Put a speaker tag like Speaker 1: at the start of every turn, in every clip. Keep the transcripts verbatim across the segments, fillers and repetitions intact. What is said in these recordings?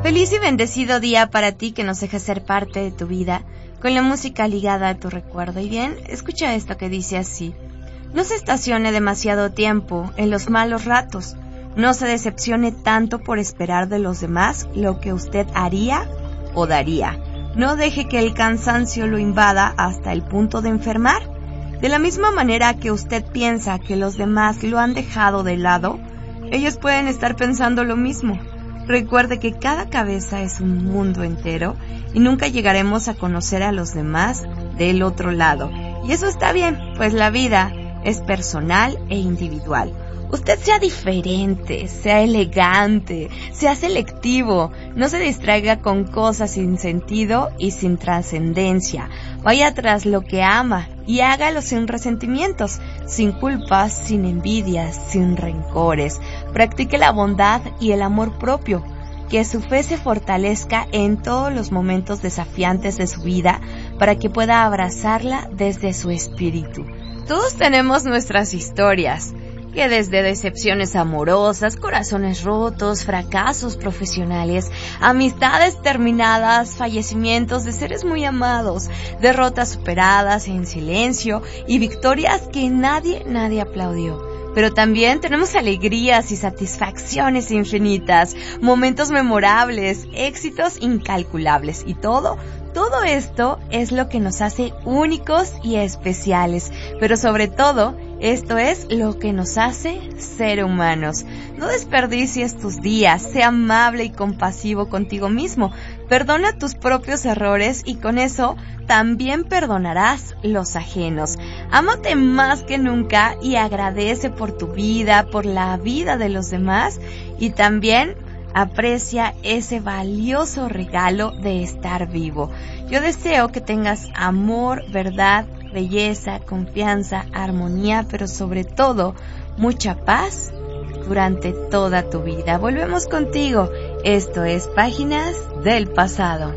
Speaker 1: Feliz y bendecido día para ti que nos deja ser parte de tu vida con la música ligada a tu recuerdo. Y bien, escucha esto que dice así: no se estacione demasiado tiempo en los malos ratos. No se decepcione tanto por esperar de los demás lo que usted haría o daría. No deje que el cansancio lo invada hasta el punto de enfermar. De la misma manera que usted piensa que los demás lo han dejado de lado, ellos pueden estar pensando lo mismo. Recuerde que cada cabeza es un mundo entero y nunca llegaremos a conocer a los demás del otro lado. Y eso está bien, pues la vida es personal e individual. Usted sea diferente, sea elegante, sea selectivo, no se distraiga con cosas sin sentido y sin trascendencia. Vaya tras lo que ama y hágalo sin resentimientos, sin culpas, sin envidias, sin rencores. Practique la bondad y el amor propio. Que su fe se fortalezca en todos los momentos desafiantes de su vida para que pueda abrazarla desde su espíritu. Todos tenemos nuestras historias, que desde decepciones amorosas, corazones rotos, fracasos profesionales, amistades terminadas, fallecimientos de seres muy amados, derrotas superadas en silencio y victorias que nadie, nadie aplaudió. Pero también tenemos alegrías y satisfacciones infinitas, momentos memorables, éxitos incalculables y todo, todo esto es lo que nos hace únicos y especiales, pero sobre todo, esto es lo que nos hace ser humanos. No desperdicies tus días, sea amable y compasivo contigo mismo. Perdona tus propios errores y con eso también perdonarás los ajenos. Ámate más que nunca y agradece por tu vida, por la vida de los demás y también aprecia ese valioso regalo de estar vivo. Yo deseo que tengas amor, verdad, belleza, confianza, armonía, pero sobre todo, mucha paz durante toda tu vida. Volvemos contigo. Esto es Páginas del Pasado.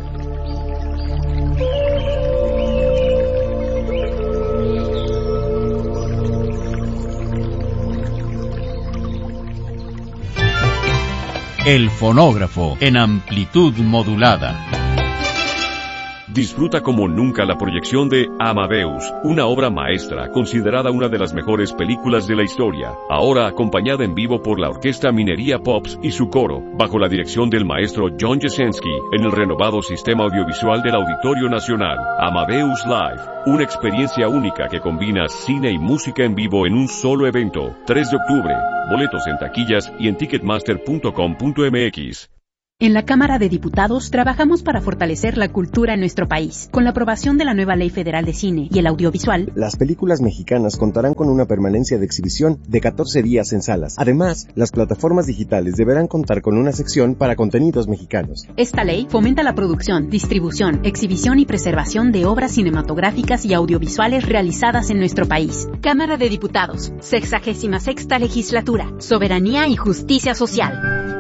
Speaker 2: El fonógrafo en amplitud modulada.
Speaker 3: Disfruta como nunca la proyección de Amadeus, una obra maestra considerada una de las mejores películas de la historia, ahora acompañada en vivo por la Orquesta Minería Pops y su coro, bajo la dirección del maestro John Jasenski, en el renovado sistema audiovisual del Auditorio Nacional. Amadeus Live, una experiencia única que combina cine y música en vivo en un solo evento. tres de octubre, boletos en taquillas y en ticketmaster punto com punto m x.
Speaker 4: En la Cámara de Diputados trabajamos para fortalecer la cultura en nuestro país. Con la aprobación de la nueva Ley Federal de Cine y el Audiovisual,
Speaker 5: las películas mexicanas contarán con una permanencia de exhibición de catorce días en salas. Además, las plataformas digitales deberán contar con una sección para contenidos mexicanos.
Speaker 4: Esta ley fomenta la producción, distribución, exhibición y preservación de obras cinematográficas y audiovisuales realizadas en nuestro país. Cámara de Diputados, sexagésima sexta Legislatura, Soberanía y Justicia Social.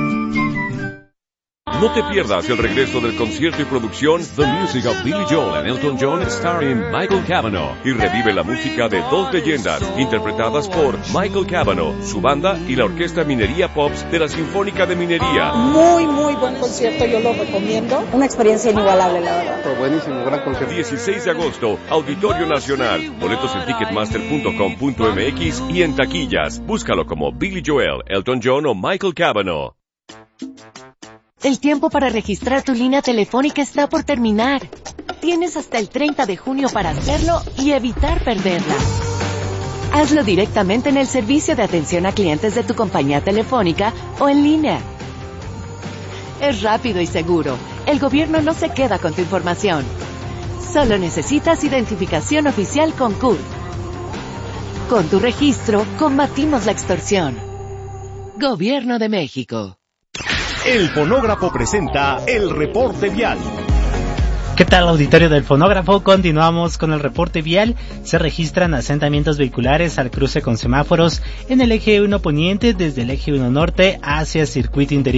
Speaker 3: No te pierdas el regreso del concierto y producción The Music of Billy Joel and Elton John starring Michael Cavanaugh y revive la música de dos leyendas interpretadas por Michael Cavanaugh, su banda y la Orquesta Minería Pops de la Sinfónica de Minería.
Speaker 6: Muy, muy buen concierto, yo lo recomiendo. Una experiencia inigualable, la verdad.
Speaker 3: Pero buenísimo, gran concierto. dieciséis de agosto, Auditorio Nacional. Boletos en ticketmaster punto com punto m x y en taquillas. Búscalo como Billy Joel, Elton John o Michael Cavanaugh.
Speaker 7: El tiempo para registrar tu línea telefónica está por terminar. Tienes hasta el treinta de junio para hacerlo y evitar perderla. Hazlo directamente en el servicio de atención a clientes de tu compañía telefónica o en línea. Es rápido y seguro. El gobierno no se queda con tu información. Solo necesitas identificación oficial con C U R. Con tu registro, combatimos la extorsión. Gobierno de México.
Speaker 8: El Fonógrafo presenta el reporte vial.
Speaker 9: ¿Qué tal, auditorio del Fonógrafo? Continuamos con el reporte vial. Se registran asentamientos vehiculares al cruce con semáforos en el eje uno poniente desde el eje uno norte hacia circuito interior.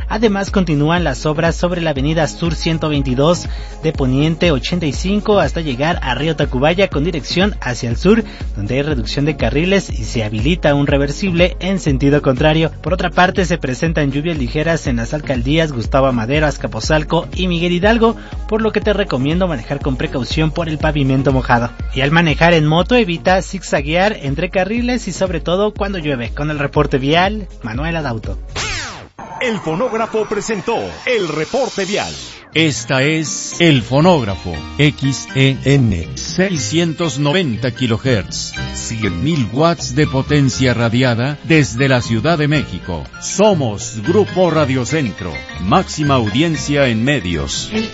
Speaker 9: Además continúan las obras sobre la avenida Sur ciento veintidós de Poniente ochenta y cinco hasta llegar a Río Tacubaya con dirección hacia el sur, donde hay reducción de carriles y se habilita un reversible en sentido contrario. Por otra parte, se presentan lluvias ligeras en las alcaldías Gustavo Amadero, Azcapotzalco y Miguel Hidalgo, por lo que te recomiendo manejar con precaución por el pavimento mojado. Y al manejar en moto, evita zigzaguear entre carriles y sobre todo cuando llueve. Con el reporte vial, Manuel Adauto.
Speaker 8: El fonógrafo presentó el reporte vial.
Speaker 2: Esta es El Fonógrafo, X E N, seiscientos noventa kilohertz, cien mil watts de potencia radiada desde la Ciudad de México. Somos Grupo Radio Centro, máxima audiencia en medios.
Speaker 1: El